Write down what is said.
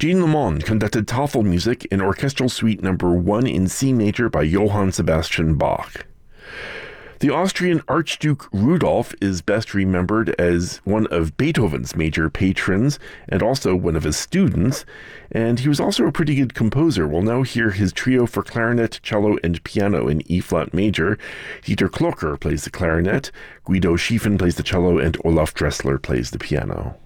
Jean Lemond conducted Tafelmusik in Orchestral Suite No. 1 in C major by Johann Sebastian Bach. The Austrian Archduke Rudolf is best remembered as one of Beethoven's major patrons and also one of his students, and he was also a pretty good composer. We'll now hear his trio for clarinet, cello, and piano in E-flat major. Dieter Klocker plays the clarinet, Guido Schiefen plays the cello, and Olaf Dressler plays the piano.